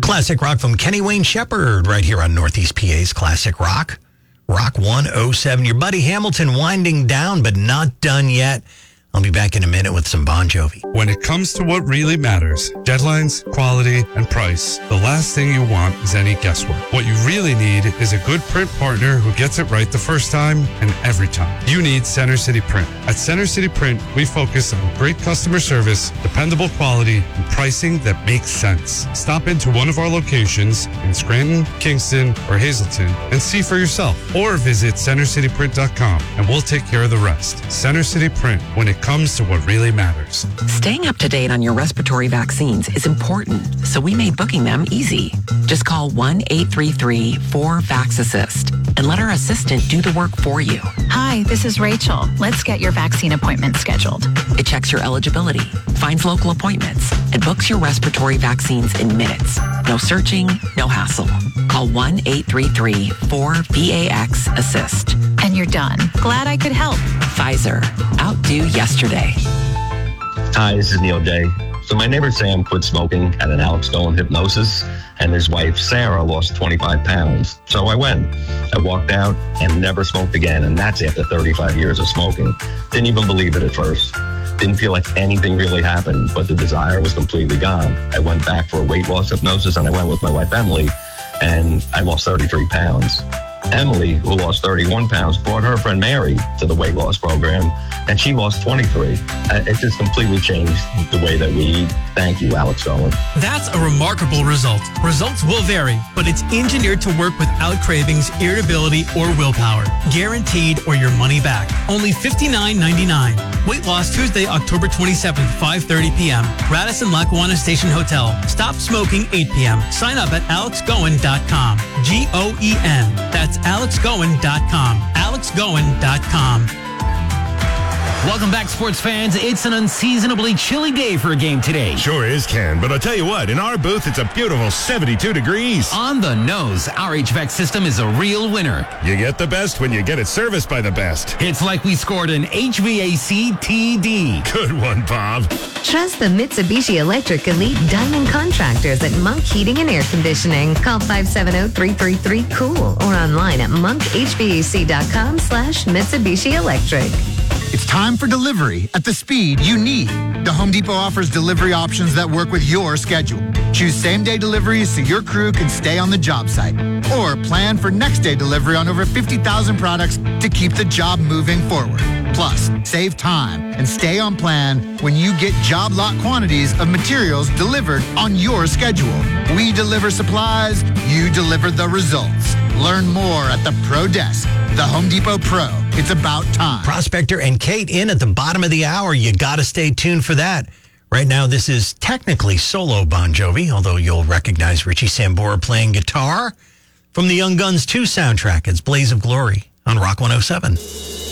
Classic rock from Kenny Wayne Shepherd right here on Northeast PA's Classic Rock. Rock 107. Your buddy Hamilton winding down, but not done yet. I'll be back in a minute with some Bon Jovi. When it comes to what really matters, deadlines, quality, and price, the last thing you want is any guesswork. What you really need is a good print partner who gets it right the first time and every time. You need Center City Print. At Center City Print, we focus on great customer service, dependable quality, and pricing that makes sense. Stop into one of our locations in Scranton, Kingston, or Hazleton and see for yourself. Or visit centercityprint.com and we'll take care of the rest. Center City Print, when it comes to what really matters. Staying up to date on your respiratory vaccines is important, so we made booking them easy. Just call 1-833-4VAX-ASSIST and let our assistant do the work for you. Hi, this is Rachel. Let's get your vaccine appointment scheduled. It checks your eligibility, finds local appointments, and books your respiratory vaccines in minutes. No searching, no hassle. Call 1-833-4VAX-ASSIST. And you're done. Glad I could help. Pfizer. Outdo yesterday. Hi, this is Neil Day. So my neighbor Sam quit smoking at an Alex Golan hypnosis, and his wife Sarah lost 25 pounds. So I went. I walked out and never smoked again, and that's after 35 years of smoking. Didn't even believe it at first. Didn't feel like anything really happened, but the desire was completely gone. I went back for a weight loss hypnosis, and I went with my wife Emily, and I lost 33 pounds. Emily, who lost 31 pounds, brought her friend Mary to the weight loss program, and she lost 23. It just completely changed the way that we eat. Thank you, Alex Golan. That's a remarkable result. Results will vary, but it's engineered to work without cravings, irritability, or willpower. Guaranteed or your money back. Only $59.99. Weight loss Tuesday, October 27th, 5:30 p.m. Radisson Lackawanna Station Hotel. Stop smoking 8 p.m. Sign up at alexgoen.com. Goen. That's alexgoen.com. alexgoen.com. Welcome back, sports fans. It's an unseasonably chilly day for a game today. Sure is, Ken, but I'll tell you what, in our booth, it's a beautiful 72 degrees. On the nose, our HVAC system is a real winner. You get the best when you get it serviced by the best. It's like we scored an HVAC TD. Good one, Bob. Trust the Mitsubishi Electric Elite Diamond Contractors at Monk Heating and Air Conditioning. Call 570-333-COOL or online at monkhvac.com/Mitsubishi Electric. It's time for delivery at the speed you need. The Home Depot offers delivery options that work with your schedule. Choose same-day deliveries so your crew can stay on the job site. Or plan for next-day delivery on over 50,000 products to keep the job moving forward. Plus, save time and stay on plan when you get job lot quantities of materials delivered on your schedule. We deliver supplies, you deliver the results. Learn more at the Pro Desk. The Home Depot Pro. It's about time. Prospector and Kate in at the bottom of the hour. You got to stay tuned for that. Right now, this is technically solo Bon Jovi, although you'll recognize Richie Sambora playing guitar from the Young Guns 2 soundtrack. It's Blaze of Glory on Rock 107.